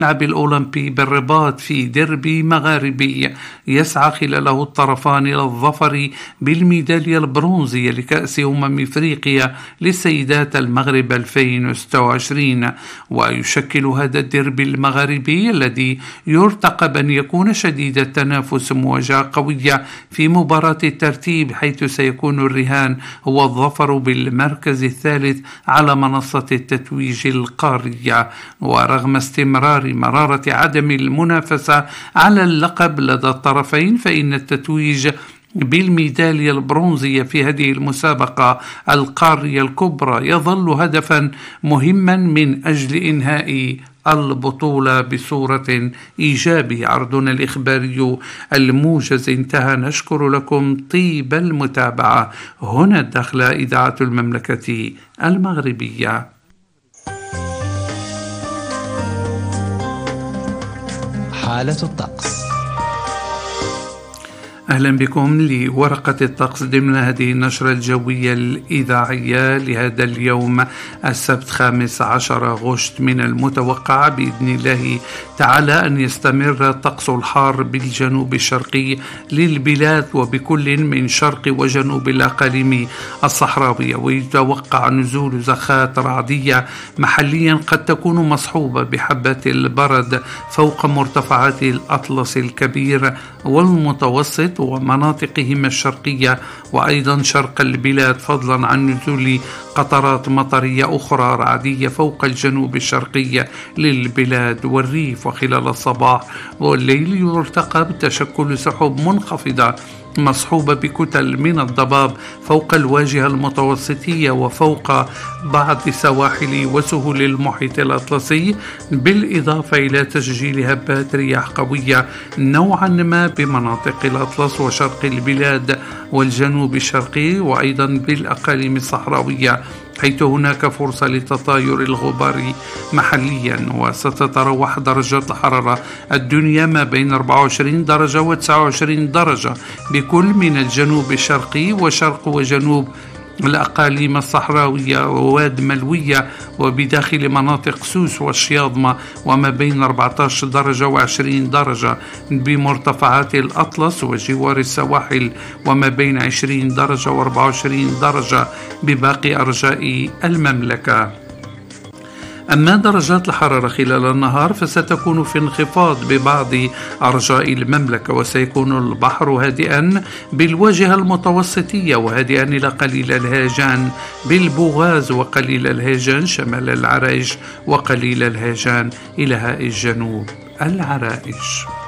اللعب الأولمبي بالرباط في ديربي مغاربي يسعى خلاله الطرفان إلى الظفر بالميدالية البرونزية لكأس إفريقيا للسيدات المغرب 2026. ويشكل هذا الديربي المغاربي الذي يرتقب أن يكون شديد التنافس مواجهة قوية في مباراة الترتيب، حيث سيكون الرهان هو الظفر بالمركز الثالث على منصة التتويج القارية. ورغم استمرار مرارة عدم المنافسة على اللقب لدى الطرفين، فإن التتويج بالميدالية البرونزية في هذه المسابقة القارية الكبرى يظل هدفا مهما من أجل إنهاء البطولة بصورة إيجابية. عرضنا الإخباري الموجز انتهى، نشكر لكم طيب المتابعة. هنا الداخلة إذاعة المملكة المغربية. حالة الطقس. أهلا بكم لورقة الطقس ضمن هذه النشرة الجوية الإذاعية لهذا اليوم السبت 15 أغسطس. من المتوقع بإذن الله تعالى أن يستمر الطقس الحار بالجنوب الشرقي للبلاد وبكل من شرق وجنوب الأقاليم الصحراوية، ويتوقع نزول زخات رعدية محليا قد تكون مصحوبة بحبات البرد فوق مرتفعات الأطلس الكبير والمتوسط ومناطقهما الشرقية وأيضا شرق البلاد، فضلا عن نزول قطرات مطرية أخرى رعدية فوق الجنوب الشرقي للبلاد والريف. وخلال الصباح والليل يرتقب تشكل سحب منخفضة مصحوبة بكتل من الضباب فوق الواجهة المتوسطية وفوق بعض سواحل وسهول المحيط الأطلسي، بالإضافة إلى تسجيل هبات رياح قوية نوعا ما بمناطق الأطلس وشرق البلاد والجنوب الشرقي وأيضا بالأقاليم الصحراوية، حيث هناك فرصة لتطاير الغبار محليا. وستتراوح درجات الحرارة الدنيا ما بين 24 درجة و 29 درجة بكل من الجنوب الشرقي وشرق وجنوب الأقاليم الصحراوية وواد ملوية وبداخل مناطق سوس والشياضمة، وما بين 14 درجة و20 درجة بمرتفعات الأطلس وجوار السواحل، وما بين 20 درجة و24 درجة بباقي أرجاء المملكة. أما درجات الحرارة خلال النهار فستكون في انخفاض ببعض أرجاء المملكة، وسيكون البحر هادئا بالواجهة المتوسطية وهادئا إلى قليل الهيجان بالبوغاز وقليل الهيجان شمال العرائش وقليل الهيجان إلى هاء الجنوب العرائش.